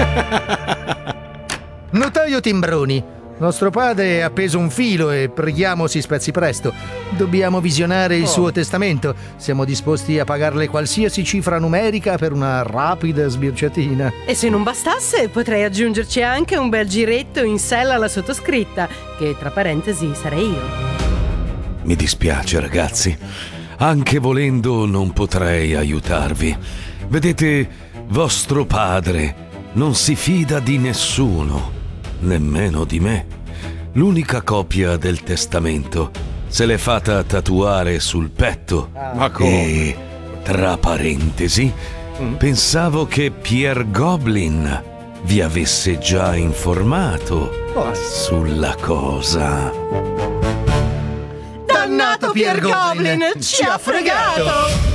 Notaio Timbroni, nostro padre ha appeso un filo e preghiamo si spezzi presto. Dobbiamo visionare il suo testamento. Siamo disposti a pagarle qualsiasi cifra numerica per una rapida sbirciatina. E se non bastasse, potrei aggiungerci anche un bel giretto in sella alla sottoscritta, che tra parentesi sarei io. Mi dispiace, ragazzi. Anche volendo non potrei aiutarvi. Vedete, vostro padre non si fida di nessuno, nemmeno di me. L'unica copia del testamento se l'è fatta tatuare sul petto. Ma come? E, tra parentesi, pensavo che Pierre Goblin vi avesse già informato sulla cosa. Dannato Pierre Goblin, ci ha fregato!